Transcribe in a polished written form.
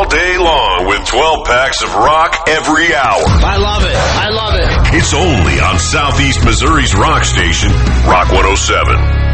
all day long with 12 packs of rock every hour. I love it. I love it. It's only on Southeast Missouri's rock station, Rock 107.